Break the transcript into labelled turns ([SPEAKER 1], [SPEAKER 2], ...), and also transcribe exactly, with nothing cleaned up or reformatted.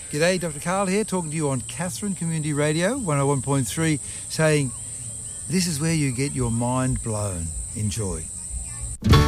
[SPEAKER 1] G'day, Doctor Karl here, talking to you on Katherine Community Radio, one oh one point three, saying this is where you get your mind blown. Enjoy.